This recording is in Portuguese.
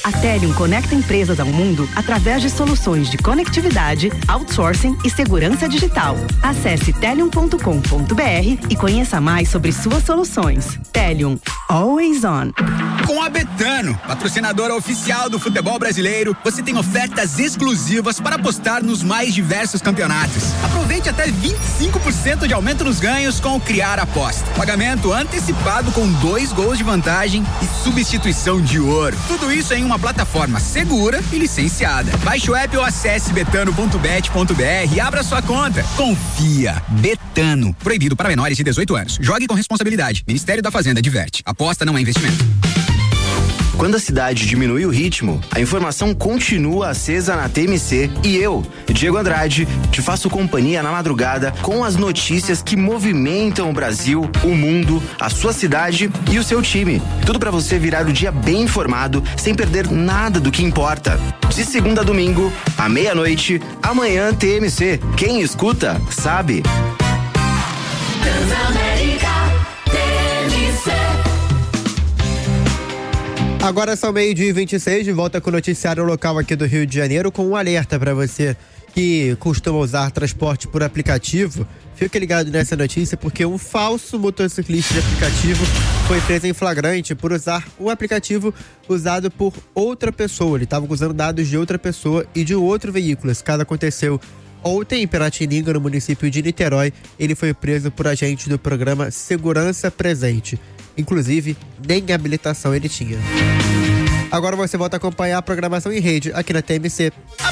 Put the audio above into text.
A Telium conecta empresas ao mundo através de soluções de conectividade, outsourcing e segurança digital. Acesse telium.com.br e conheça mais sobre suas soluções. Telium, always on. Com a Betano, patrocinadora oficial do futebol brasileiro, você tem ofertas exclusivas para apostar nos mais diversos campeonatos. Aproveite até 25% de aumento nos ganhos com o Criar Aposta. Pagamento antecipado com 2 gols de vantagem e substituição de ouro. Tudo isso em uma plataforma segura e licenciada. Baixe o app ou acesse betano.bet.br e abra sua conta. Confia. Betano. Proibido para menores de 18 anos. Jogue com responsabilidade. Ministério da Fazenda diverte. Aposta não é investimento. Quando a cidade diminui o ritmo, a informação continua acesa na TMC e eu, Diego Andrade, te faço companhia na madrugada com as notícias que movimentam o Brasil, o mundo, a sua cidade e o seu time. Tudo para você virar o dia bem informado, sem perder nada do que importa. De segunda a domingo, à meia-noite, amanhã TMC. Quem escuta, sabe. Agora são 12h26, de volta com o noticiário local aqui do Rio de Janeiro, com um alerta para você que costuma usar transporte por aplicativo. Fique ligado nessa notícia, porque um falso motociclista de aplicativo foi preso em flagrante por usar um aplicativo usado por outra pessoa. Ele estava usando dados de outra pessoa e de outro veículo. Esse caso aconteceu ontem em Piratininga, no município de Niterói. Ele foi preso por agente do programa Segurança Presente. Inclusive, nem habilitação ele tinha. Agora você volta a acompanhar a programação em rede aqui na TMC.